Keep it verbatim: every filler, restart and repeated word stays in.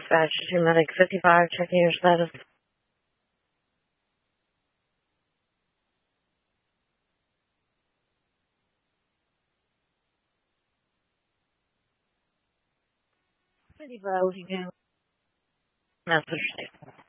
dispatch to Medic fifty-five, checking your status. fifty-five, what you do? That's what you're saying.